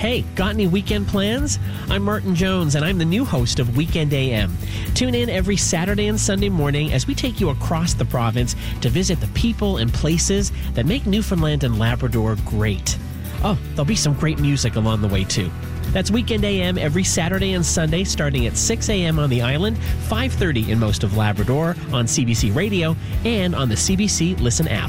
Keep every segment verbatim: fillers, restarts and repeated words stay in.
Hey, got any weekend plans? I'm Martin Jones, and I'm the new host of Weekend A M. Tune in every Saturday and Sunday morning as we take you across the province to visit the people and places that make Newfoundland and Labrador great. Oh, there'll be some great music along the way, too. That's Weekend A M every Saturday and Sunday starting at six a.m. on the island, five thirty in most of Labrador, on C B C Radio, and on the C B C Listen app.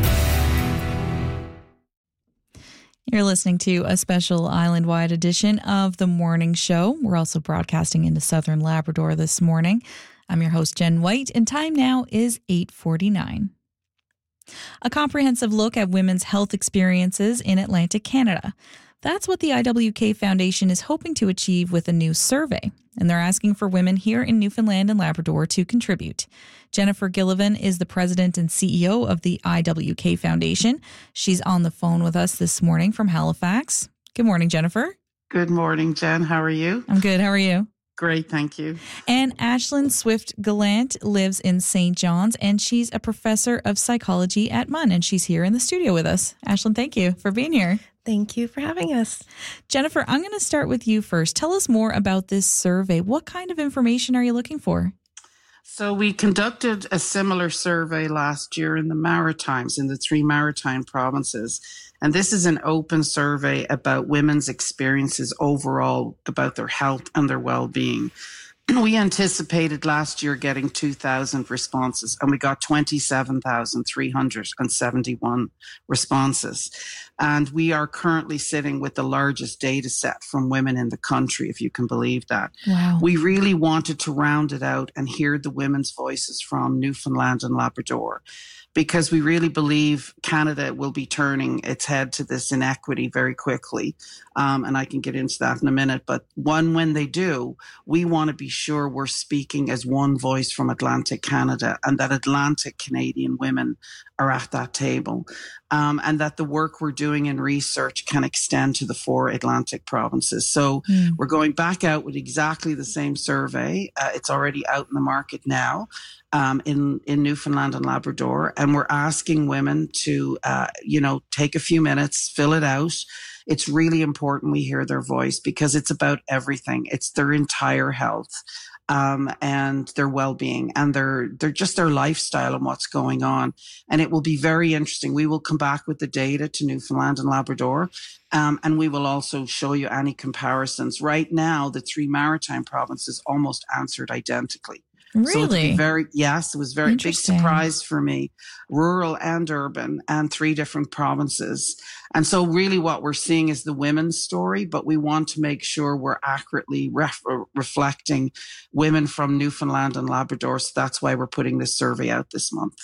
You're listening to a special island-wide edition of The Morning Show. We're also broadcasting into Southern Labrador this morning. I'm your host, Jen White, and time now is eight forty-nine. A comprehensive look at women's health experiences in Atlantic Canada. That's what the I W K Foundation is hoping to achieve with a new survey, and they're asking for women here in Newfoundland and Labrador to contribute. Jennifer Gillivan is the president and C E O of the I W K Foundation. She's on the phone with us this morning from Halifax. Good morning, Jennifer. Good morning, Jen. How are you? I'm good. How are you? Great, thank you. And Ashlyn Swift-Gallant lives in Saint John's, and she's a professor of psychology at M U N, and she's here in the studio with us. Ashlyn, thank you for being here. Thank you for having us. Jennifer, I'm going to start with you first. Tell us more about this survey. What kind of information are you looking for? So we conducted a similar survey last year in the Maritimes, in the three Maritime provinces. And this is an open survey about women's experiences overall, about their health and their well-being. We anticipated last year getting two thousand responses, and we got twenty-seven thousand three hundred seventy-one responses. And we are currently sitting with the largest data set from women in the country, if you can believe that. Wow. We really wanted to round it out and hear the women's voices from Newfoundland and Labrador, because we really believe Canada will be turning its head to this inequity very quickly. Um, and I can get into that in a minute. But one, when they do, we want to be sure we're speaking as one voice from Atlantic Canada, and that Atlantic Canadian women are at that table. Um, and that the work we're doing in research can extend to the four Atlantic provinces. So mm. we're going back out with exactly the same survey. Uh, it's already out in the market now. Um, in, in Newfoundland and Labrador. And we're asking women to, uh, you know, take a few minutes, fill it out. It's really important we hear their voice, because it's about everything. It's their entire health, um, and their well-being, and their, their just their lifestyle and what's going on. And it will be very interesting. We will come back with the data to Newfoundland and Labrador. Um, and we will also show you any comparisons. Right now, the three Maritime provinces almost answered identically. Really? So very, yes, it was very big surprise for me. Rural and urban, and three different provinces. And so really what we're seeing is the women's story, but we want to make sure we're accurately ref- reflecting women from Newfoundland and Labrador. So that's why we're putting this survey out this month.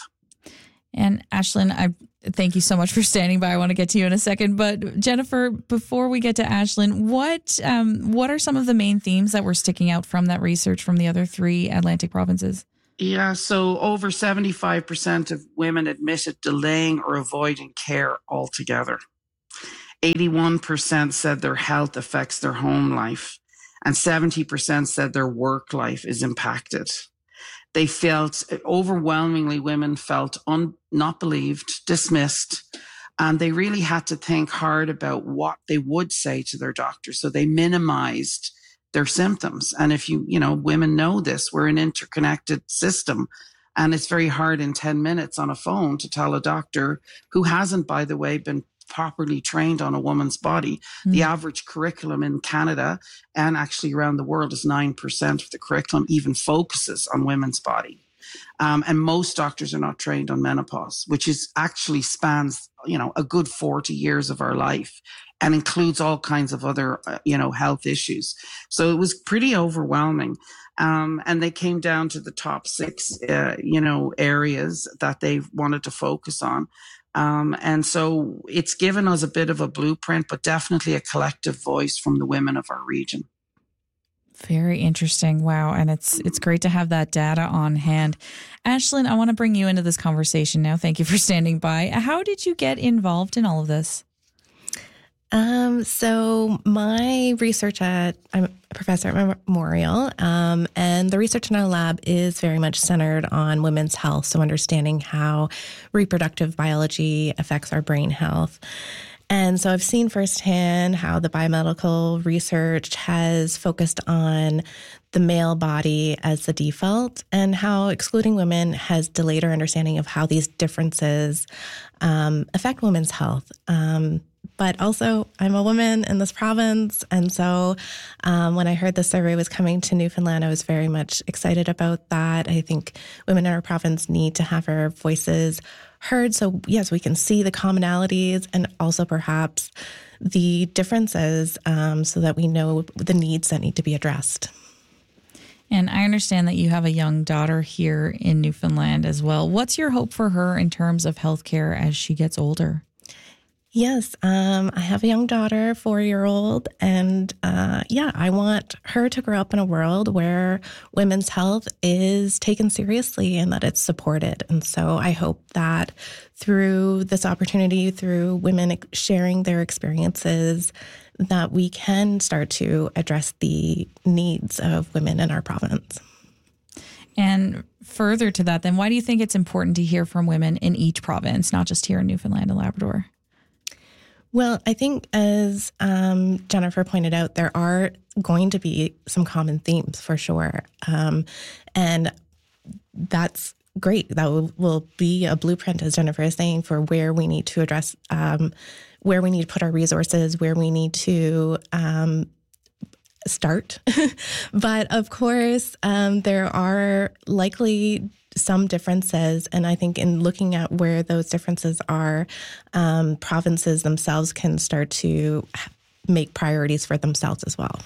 And Ashlyn, I thank you so much for standing by. I want to get to you in a second. But Jennifer, before we get to Ashlyn, what um, what are some of the main themes that were sticking out from that research from the other three Atlantic provinces? Yeah, so over seventy-five percent of women admitted delaying or avoiding care altogether. eighty-one percent said their health affects their home life, and seventy percent said their work life is impacted. They felt, overwhelmingly, women felt un, not believed, dismissed, and they really had to think hard about what they would say to their doctor. So they minimized their symptoms. And if you, you know, women know this, we're an interconnected system, and it's very hard in ten minutes on a phone to tell a doctor, who hasn't, by the way, been properly trained on a woman's body. Mm. The average curriculum in Canada and actually around the world is nine percent of the curriculum even focuses on women's body. Um, and most doctors are not trained on menopause, which is actually spans, you know, a good forty years of our life, and includes all kinds of other, uh, you know, health issues. So it was pretty overwhelming. Um, and they came down to the top six, uh, you know, areas that they wanted to focus on. Um, and so it's given us a bit of a blueprint, but definitely a collective voice from the women of our region. Very interesting. Wow. And it's it's great to have that data on hand. Ashlyn, I want to bring you into this conversation now. Thank you for standing by. How did you get involved in all of this? Um, so my research at, I'm a professor at Memorial, um, and the research in our lab is very much centered on women's health. So understanding how reproductive biology affects our brain health. And so I've seen firsthand how the biomedical research has focused on the male body as the default, and how excluding women has delayed our understanding of how these differences um, affect women's health. Um, But also, I'm a woman in this province. And so um, when I heard the survey was coming to Newfoundland, I was very much excited about that. I think women in our province need to have our voices heard. So, yes, we can see the commonalities and also perhaps the differences um, so that we know the needs that need to be addressed. And I understand that you have a young daughter here in Newfoundland as well. What's your hope for her in terms of healthcare as she gets older? Yes, um, I have a young daughter, four-year-old, and uh, yeah, I want her to grow up in a world where women's health is taken seriously and that it's supported. And so I hope that through this opportunity, through women sharing their experiences, that we can start to address the needs of women in our province. And further to that, then, why do you think it's important to hear from women in each province, not just here in Newfoundland and Labrador? Well, I think as um, Jennifer pointed out, there are going to be some common themes for sure. Um, and that's great. That will, will be a blueprint, as Jennifer is saying, for where we need to address, um, where we need to put our resources, where we need to um, start. But of course, um, there are likely some differences. And I think in looking at where those differences are, um, provinces themselves can start to make priorities for themselves as well.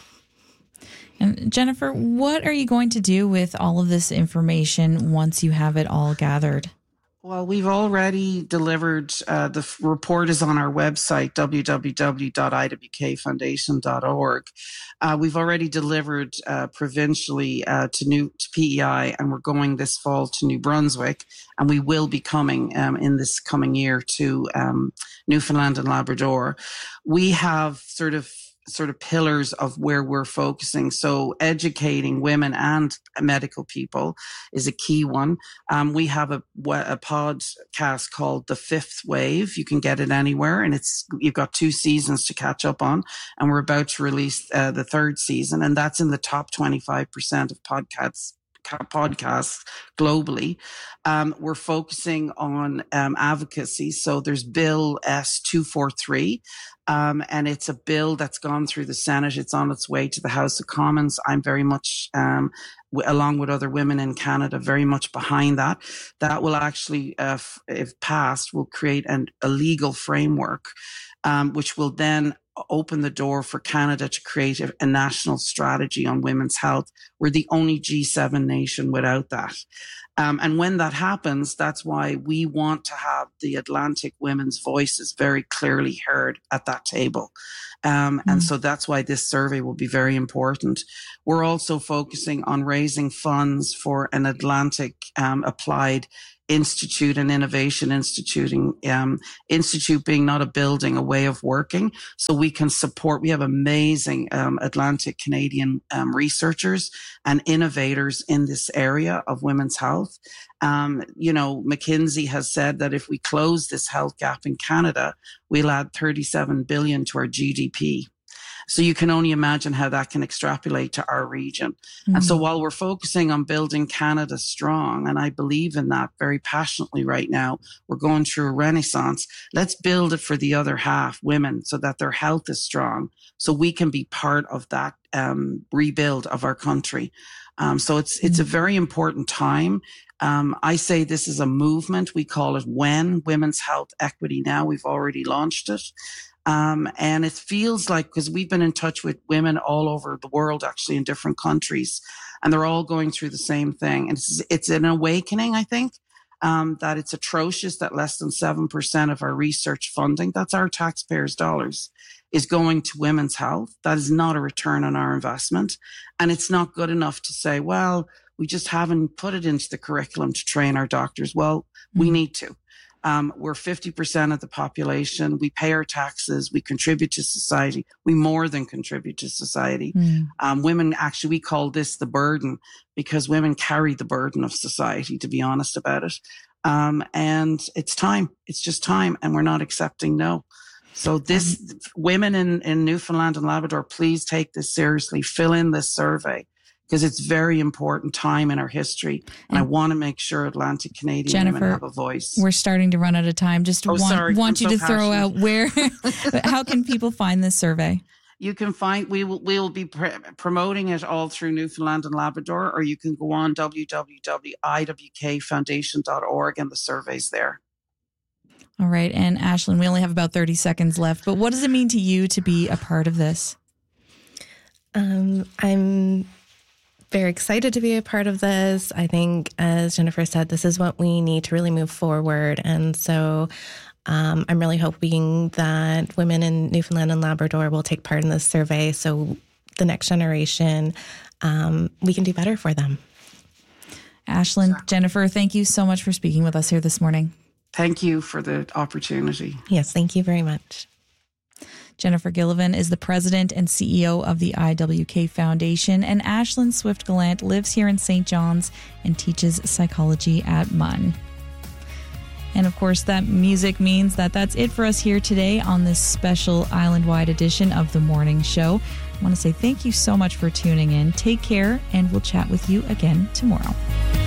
And Jennifer, what are you going to do with all of this information once you have it all gathered? Well, we've already delivered, uh, the f- report is on our website, w w w dot i w k foundation dot org. Uh, we've already delivered uh, provincially uh, to new to P E I, and we're going this fall to New Brunswick, and we will be coming um, in this coming year to um, Newfoundland and Labrador. We have sort of sort of pillars of where we're focusing. So educating women and medical people is a key one. Um, we have a, a podcast called The Fifth Wave. You can get it anywhere, and it's, you've got two seasons to catch up on, and we're about to release uh, the third season, and that's in the top twenty-five percent of podcasts podcasts globally. Um, we're focusing on um, advocacy. So there's Bill S two forty-three, um, and it's a bill that's gone through the Senate. It's on its way to the House of Commons. I'm very much, um, w- along with other women in Canada, very much behind that. That will actually, uh, f- if passed, will create an, a legal framework, um, which will then open the door for Canada to create a, a national strategy on women's health. We're the only G seven nation without that. Um, and when that happens, that's why we want to have the Atlantic women's voices very clearly heard at that table. Um, mm-hmm. And so that's why this survey will be very important. We're also focusing on raising funds for an Atlantic um, applied Institute and Innovation Instituting, um, Institute being not a building, a way of working. So we can support, we have amazing um, Atlantic Canadian um, researchers and innovators in this area of women's health. Um, you know, McKinsey has said that if we close this health gap in Canada, we'll add thirty-seven billion to our G D P. So you can only imagine how that can extrapolate to our region. Mm-hmm. And so while we're focusing on building Canada strong, and I believe in that very passionately right now, we're going through a renaissance. Let's build it for the other half, women, so that their health is strong, so we can be part of that um, rebuild of our country. Um, so it's mm-hmm. it's a very important time. Um, I say this is a movement. We call it WHEN, Women's Health Equity Now. We've already launched it. Um, and it feels like, because we've been in touch with women all over the world, actually in different countries, and they're all going through the same thing. And it's, it's an awakening, I think, um, that it's atrocious that less than seven percent of our research funding, that's our taxpayers' dollars, is going to women's health. That is not a return on our investment. And it's not good enough to say, well, we just haven't put it into the curriculum to train our doctors. Well, mm-hmm. we need to. Um, we're fifty percent of the population. We pay our taxes. We contribute to society. We more than contribute to society. Mm. Um, women, actually, we call this the burden, because women carry the burden of society, to be honest about it. Um, and it's time. It's just time. And we're not accepting no. So this, um, women in, in Newfoundland and Labrador, please take this seriously. Fill in this survey because it's very important time in our history. And, and I want to make sure Atlantic Canadian Jennifer, women have a voice. We're starting to run out of time. Just oh, want, sorry. want you so to passionate. throw out where, how can people find this survey? You can find, we will, we will be pr- promoting it all through Newfoundland and Labrador, or you can go on w w w dot i w k foundation dot org and the survey's there. All right. And Ashlyn, we only have about thirty seconds left, but what does it mean to you to be a part of this? Um, I'm very excited to be a part of this. I think, as Jennifer said, this is what we need to really move forward. And so um, I'm really hoping that women in Newfoundland and Labrador will take part in this survey so the next generation, um, we can do better for them. Ashlyn, exactly. Jennifer, thank you so much for speaking with us here this morning. Thank you for the opportunity. Yes, thank you very much. Jennifer Gillivan is the president and C E O of the I W K Foundation, and Ashlyn Swift-Gallant lives here in Saint John's and teaches psychology at M U N. And of course, that music means that that's it for us here today on this special island-wide edition of The Morning Show. I want to say thank you so much for tuning in. Take care, and we'll chat with you again tomorrow.